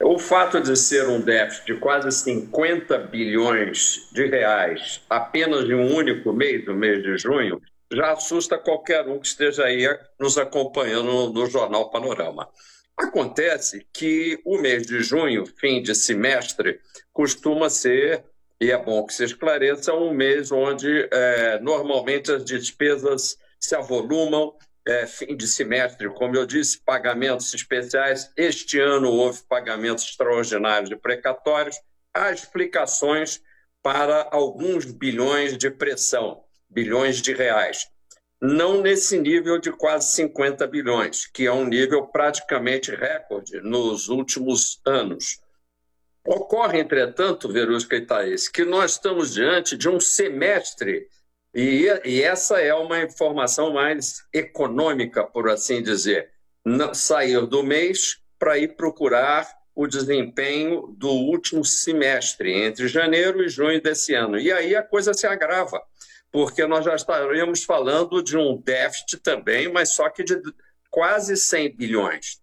O fato de ser um déficit de quase 50 bilhões de reais apenas em um único mês, no mês de junho, já assusta qualquer um que esteja aí nos acompanhando no Jornal Panorama. Acontece que o mês de junho, fim de semestre, costuma ser, e é bom que se esclareça, um mês onde normalmente as despesas se avolumam, fim de semestre, como eu disse, pagamentos especiais. Este ano houve pagamentos extraordinários e precatórios. Há explicações para alguns bilhões de pressão, bilhões de reais. Não nesse nível de quase 50 bilhões, que é um nível praticamente recorde nos últimos anos. Ocorre, entretanto, Verusca e Thaís, que nós estamos diante de um semestre, e essa é uma informação mais econômica, por assim dizer, sair do mês para ir procurar o desempenho do último semestre, entre janeiro e junho desse ano. E aí a coisa se agrava, porque nós já estaríamos falando de um déficit também, mas só que de quase 100 bilhões,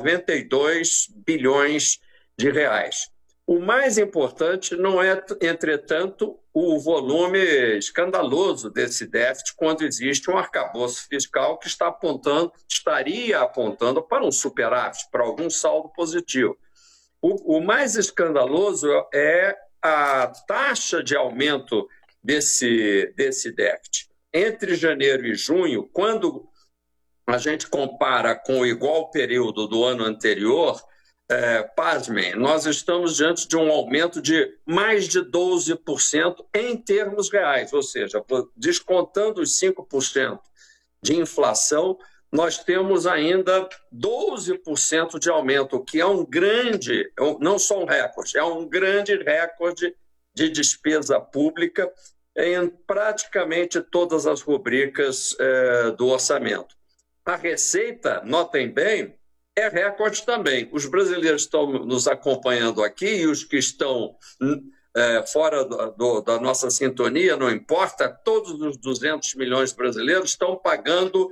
92 bilhões de reais. O mais importante não é, entretanto, o volume escandaloso desse déficit quando existe um arcabouço fiscal que estaria apontando para um superávit, para algum saldo positivo. O mais escandaloso é a taxa de aumento desse déficit. Entre janeiro e junho, quando a gente compara com o igual período do ano anterior, pasmem, nós estamos diante de um aumento de mais de 12% em termos reais, ou seja, descontando os 5% de inflação, nós temos ainda 12% de aumento, o que é um grande, não só um recorde, é um grande recorde de despesa pública em praticamente todas as rubricas do orçamento. A receita, notem bem, é recorde também. Os brasileiros estão nos acompanhando aqui e os que estão fora da nossa sintonia, não importa, todos os 200 milhões de brasileiros estão pagando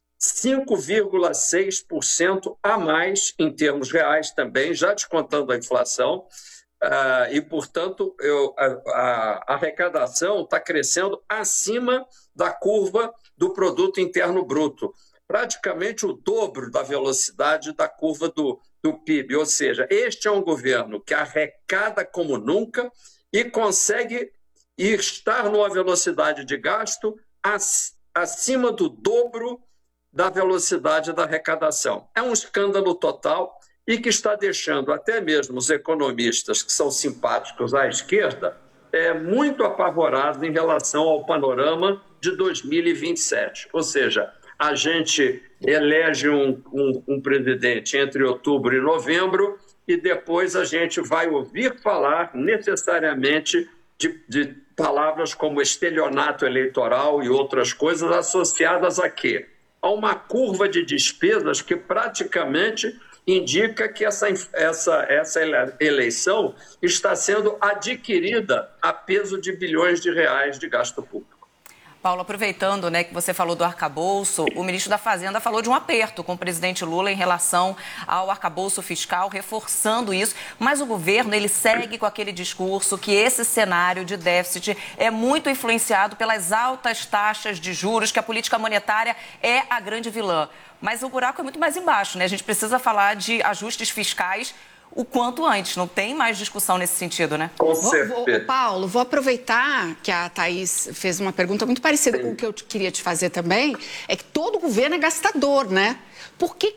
5,6% a mais em termos reais também, já descontando a inflação, e, portanto, a arrecadação está crescendo acima da curva do produto interno bruto, praticamente o dobro da velocidade da curva do PIB. Ou seja, este é um governo que arrecada como nunca e consegue estar numa velocidade de gasto acima do dobro da velocidade da arrecadação. É um escândalo total e que está deixando até mesmo os economistas que são simpáticos à esquerda muito apavorados em relação ao panorama de 2027. Ou seja, a gente elege um presidente entre outubro e novembro e depois a gente vai ouvir falar necessariamente de palavras como estelionato eleitoral e outras coisas associadas a quê? A uma curva de despesas que praticamente indica que essa eleição está sendo adquirida a peso de bilhões de reais de gasto público. Paulo, aproveitando, né, que você falou do arcabouço, o ministro da Fazenda falou de um aperto com o presidente Lula em relação ao arcabouço fiscal, reforçando isso, mas o governo ele segue com aquele discurso que esse cenário de déficit é muito influenciado pelas altas taxas de juros, que a política monetária é a grande vilã. Mas o buraco é muito mais embaixo, né? A gente precisa falar de ajustes fiscais o quanto antes, não tem mais discussão nesse sentido, né? Com certeza. Paulo, vou aproveitar que a Thaís fez uma pergunta muito parecida com o que eu queria te fazer também, é que todo governo é gastador, né? Por que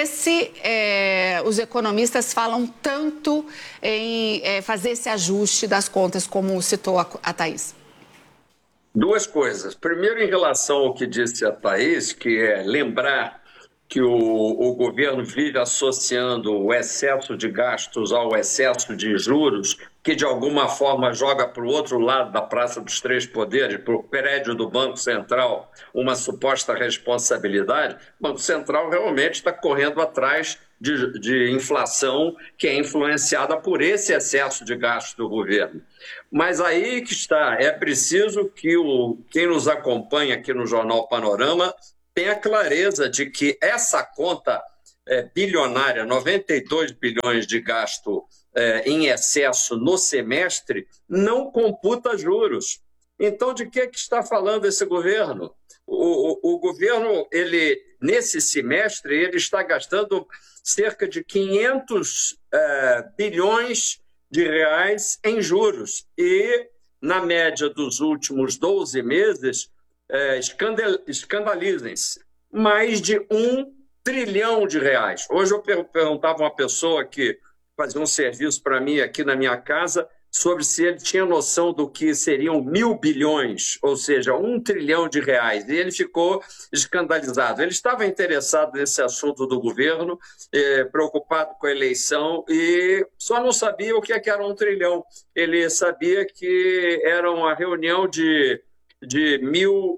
os economistas falam tanto em fazer esse ajuste das contas, como citou a Thaís? Duas coisas. Primeiro, em relação ao que disse a Thaís, que é lembrar que o governo vive associando o excesso de gastos ao excesso de juros, que de alguma forma joga para o outro lado da Praça dos Três Poderes, para o prédio do Banco Central, uma suposta responsabilidade. O Banco Central realmente está correndo atrás de inflação que é influenciada por esse excesso de gastos do governo. Mas aí que está, é preciso que quem nos acompanha aqui no Jornal Panorama tenha clareza de que essa conta bilionária, 92 bilhões de gasto em excesso no semestre, não computa juros. Então, de que está falando esse governo? O governo, nesse semestre, ele está gastando cerca de 500 bilhões de reais em juros. E, na média dos últimos 12 meses, escandalizem-se, mais de 1 trilhão de reais. Hoje eu perguntava a uma pessoa que fazia um serviço para mim aqui na minha casa sobre se ele tinha noção do que seriam 1.000 bilhões, ou seja, 1 trilhão de reais. E ele ficou escandalizado. Ele estava interessado nesse assunto do governo, preocupado com a eleição, e só não sabia o que era 1 trilhão. Ele sabia que era uma reunião de 1.000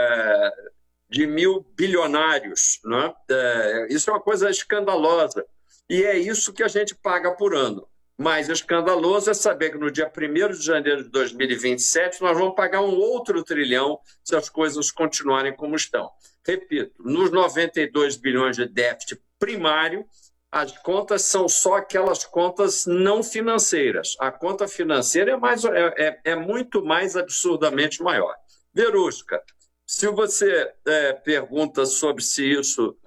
bilionários. Né? Isso é uma coisa escandalosa. E é isso que a gente paga por ano. Mais escandaloso é saber que no dia 1º de janeiro de 2027 nós vamos pagar um outro trilhão se as coisas continuarem como estão. Repito, nos 92 bilhões de déficit primário, as contas são só aquelas contas não financeiras. A conta financeira é muito mais absurdamente maior. Verusca, se você pergunta sobre se isso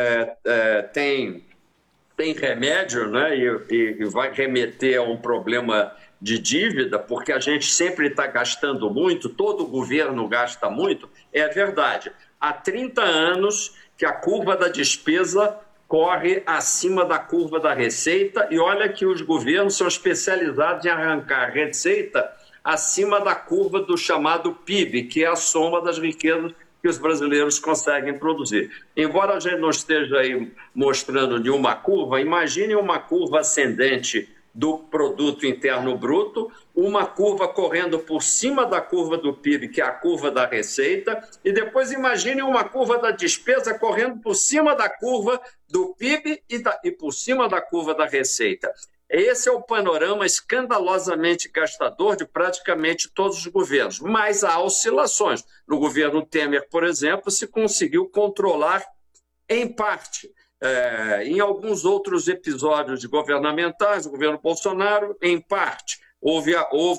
tem remédio, né, e vai remeter a um problema de dívida, porque a gente sempre está gastando muito, todo governo gasta muito, é verdade. Há 30 anos que a curva da despesa corre acima da curva da receita, e olha que os governos são especializados em arrancar receita acima da curva do chamado PIB, que é a soma das riquezas que os brasileiros conseguem produzir. Embora a gente não esteja aí mostrando nenhuma curva, imagine uma curva ascendente do produto interno bruto, uma curva correndo por cima da curva do PIB, que é a curva da receita, e depois imagine uma curva da despesa correndo por cima da curva do PIB e por cima da curva da receita. Esse é o panorama escandalosamente gastador de praticamente todos os governos, mas há oscilações. No governo Temer, por exemplo, se conseguiu controlar em parte. Em alguns outros episódios governamentais, o governo Bolsonaro, em parte. Houve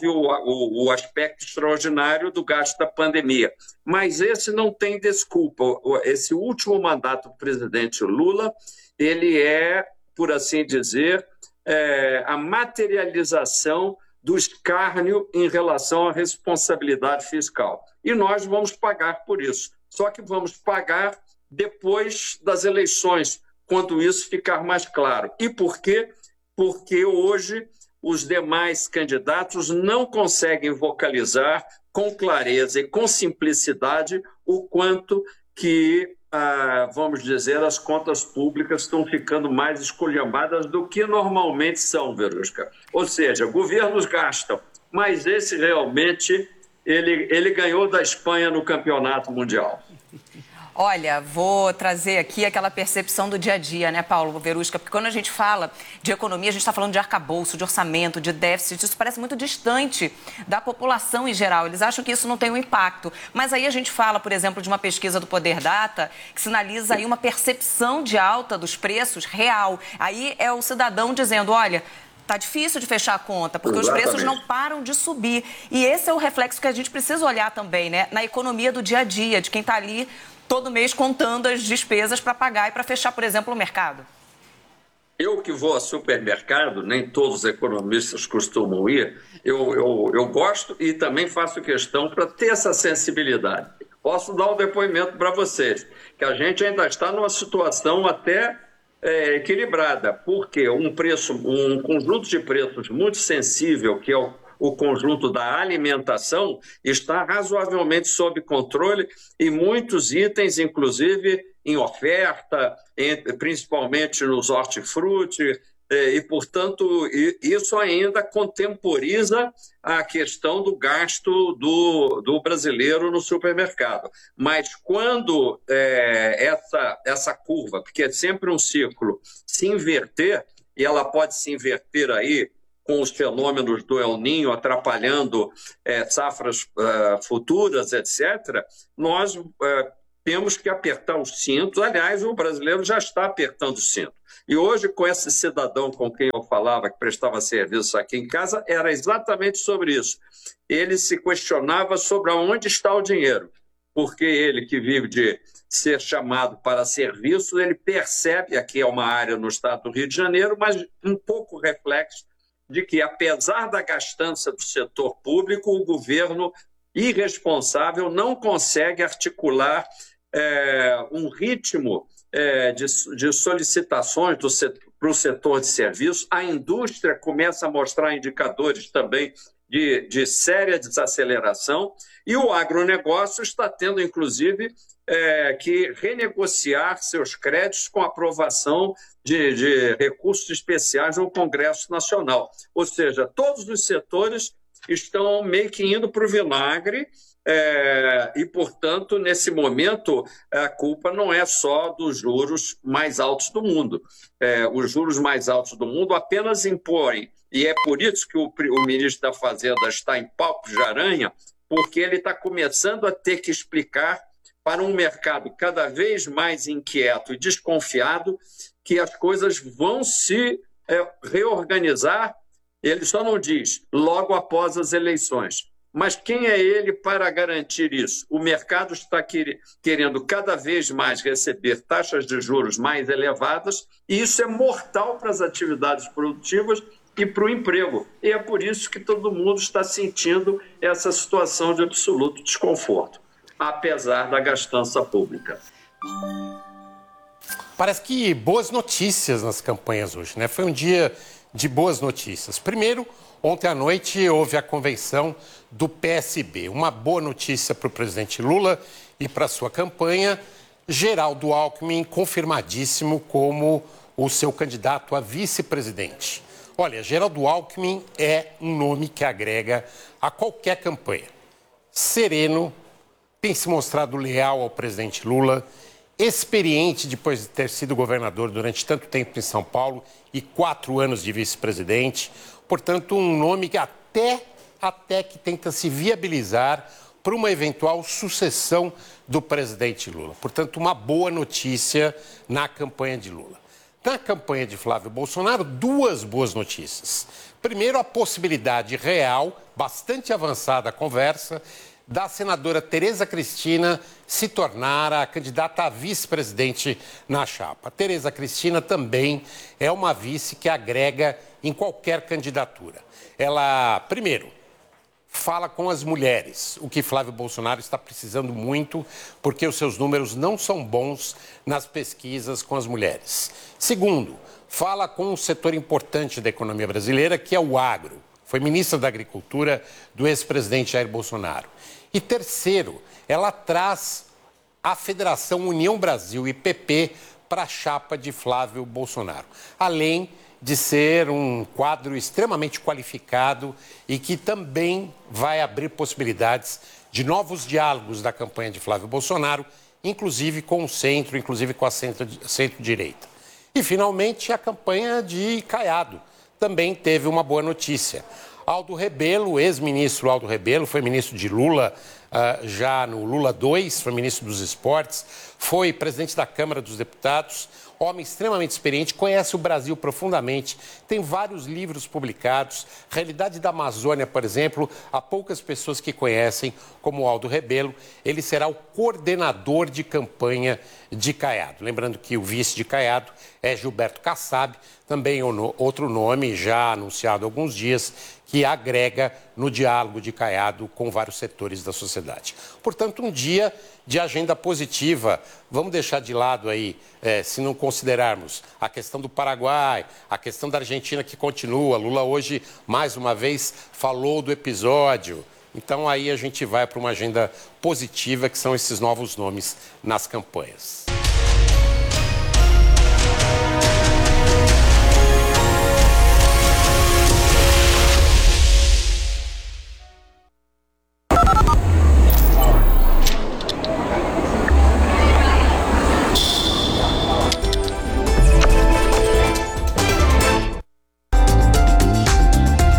o aspecto extraordinário do gasto da pandemia. Mas esse não tem desculpa. Esse último mandato do presidente Lula, ele é, por assim dizer, a materialização do escárnio em relação à responsabilidade fiscal. E nós vamos pagar por isso. Só que vamos pagar depois das eleições, quando isso ficar mais claro. E por quê? Porque hoje os demais candidatos não conseguem vocalizar com clareza e com simplicidade o quanto que vamos dizer, as contas públicas estão ficando mais esculhambadas do que normalmente são, Verusca. Ou seja, governos gastam, mas esse realmente, ele ganhou da Espanha no campeonato mundial. Olha, vou trazer aqui aquela percepção do dia a dia, né, Paulo Verusca? Porque quando a gente fala de economia, a gente está falando de arcabouço, de orçamento, de déficit. Isso parece muito distante da população em geral. Eles acham que isso não tem um impacto. Mas aí a gente fala, por exemplo, de uma pesquisa do Poder Data que sinaliza aí uma percepção de alta dos preços real. Aí é o cidadão dizendo, olha, tá difícil de fechar a conta, porque Exatamente. Os preços não param de subir. E esse é o reflexo que a gente precisa olhar também, né, na economia do dia a dia, de quem está ali todo mês contando as despesas para pagar e para fechar, por exemplo, o mercado. Eu que vou ao supermercado, nem todos os economistas costumam ir, eu gosto e também faço questão para ter essa sensibilidade. Posso dar um depoimento para vocês, que a gente ainda está numa situação até equilibrada, porque um conjunto de preços muito sensível, que é o conjunto da alimentação, está razoavelmente sob controle e muitos itens, inclusive em oferta, principalmente nos hortifruti, e, portanto, isso ainda contemporiza a questão do gasto do brasileiro no supermercado. Mas quando essa curva, porque é sempre um ciclo, se inverter, e ela pode se inverter aí com os fenômenos do El Niño atrapalhando safras futuras, etc., nós temos que apertar os cintos. Aliás, o brasileiro já está apertando o cinto. E hoje, com esse cidadão com quem eu falava, que prestava serviço aqui em casa, era exatamente sobre isso. Ele se questionava sobre onde está o dinheiro, porque ele, que vive de ser chamado para serviço, ele percebe, aqui é uma área no estado do Rio de Janeiro, mas um pouco reflexo de que, apesar da gastança do setor público, o governo irresponsável não consegue articular um ritmo de solicitações para o setor de serviços. A indústria começa a mostrar indicadores também de séria desaceleração, e o agronegócio está tendo, inclusive, que renegociar seus créditos com aprovação de recursos especiais no Congresso Nacional. Ou seja, todos os setores estão meio que indo para o vinagre, e, portanto, nesse momento, a culpa não é só dos juros mais altos do mundo. Os juros mais altos do mundo apenas impõem, e é por isso que o ministro da Fazenda está em palpos de aranha, porque ele está começando a ter que explicar para um mercado cada vez mais inquieto e desconfiado que as coisas vão se reorganizar. Ele só não diz logo após as eleições. Mas quem é ele para garantir isso? O mercado está querendo cada vez mais receber taxas de juros mais elevadas, e isso é mortal para as atividades produtivas e para o emprego. E é por isso que todo mundo está sentindo essa situação de absoluto desconforto, apesar da gastança pública. Parece que boas notícias nas campanhas hoje, né? Foi um dia de boas notícias. Primeiro, ontem à noite houve a convenção do PSB. Uma boa notícia para o presidente Lula e para a sua campanha. Geraldo Alckmin confirmadíssimo como o seu candidato a vice-presidente. Olha, Geraldo Alckmin é um nome que agrega a qualquer campanha. Sereno, tem se mostrado leal ao presidente Lula, experiente depois de ter sido governador durante tanto tempo em São Paulo e 4 anos de vice-presidente. Portanto, um nome que até que tenta se viabilizar para uma eventual sucessão do presidente Lula. Portanto, uma boa notícia na campanha de Lula. Na campanha de Flávio Bolsonaro, 2 boas notícias. Primeiro, a possibilidade real, bastante avançada a conversa, da senadora Tereza Cristina se tornar a candidata a vice-presidente na chapa. Tereza Cristina também é uma vice que agrega em qualquer candidatura. Ela, primeiro, fala com as mulheres, o que Flávio Bolsonaro está precisando muito, porque os seus números não são bons nas pesquisas com as mulheres. Segundo, fala com um setor importante da economia brasileira, que é o agro. Foi ministra da Agricultura do ex-presidente Jair Bolsonaro. E terceiro, ela traz a Federação União Brasil e PP para a chapa de Flávio Bolsonaro. Além de ser um quadro extremamente qualificado e que também vai abrir possibilidades de novos diálogos da campanha de Flávio Bolsonaro, inclusive com o centro, inclusive com a centro-direita. E, finalmente, a campanha de Caiado também teve uma boa notícia. Aldo Rebelo, ex-ministro Aldo Rebelo, foi ministro de Lula já no Lula II, foi ministro dos Esportes, foi presidente da Câmara dos Deputados, homem extremamente experiente, conhece o Brasil profundamente, tem vários livros publicados. Realidade da Amazônia, por exemplo, há poucas pessoas que conhecem como Aldo Rebelo. Ele será o coordenador de campanha de Caiado. Lembrando que o vice de Caiado é Gilberto Kassab, também outro nome já anunciado há alguns dias, que agrega no diálogo de Caiado com vários setores da sociedade. Portanto, um dia de agenda positiva. Vamos deixar de lado aí, se não considerarmos a questão do Paraguai, a questão da Argentina que continua. Lula hoje, mais uma vez, falou do episódio. Então, aí a gente vai para uma agenda positiva, que são esses novos nomes nas campanhas.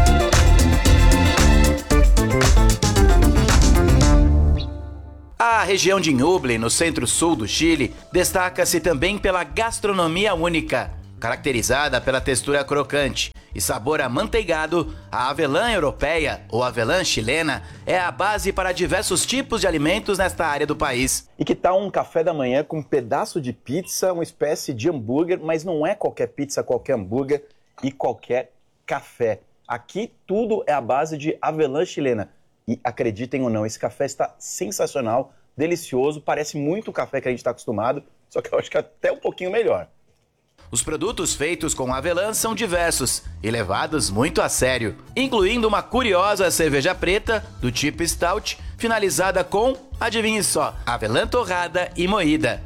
A região de Ñuble, no centro-sul do Chile, destaca-se também pela gastronomia única. Caracterizada pela textura crocante e sabor amanteigado, a avelã europeia, ou avelã chilena, é a base para diversos tipos de alimentos nesta área do país. E que tal um café da manhã com um pedaço de pizza, uma espécie de hambúrguer, mas não é qualquer pizza, qualquer hambúrguer e qualquer café. Aqui tudo é a base de avelã chilena. E acreditem ou não, esse café está sensacional, delicioso, parece muito o café que a gente está acostumado, só que eu acho que até um pouquinho melhor. Os produtos feitos com avelã são diversos e levados muito a sério, incluindo uma curiosa cerveja preta do tipo Stout, finalizada com, adivinhe só, avelã torrada e moída.